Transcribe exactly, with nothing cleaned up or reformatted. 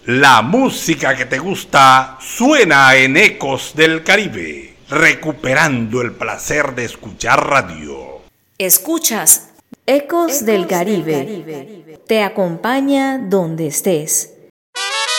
La música que te gusta suena en Ecos del Caribe, recuperando el placer de escuchar radio. Escuchas Ecos, Ecos del, Caribe. del Caribe. Te acompaña donde estés.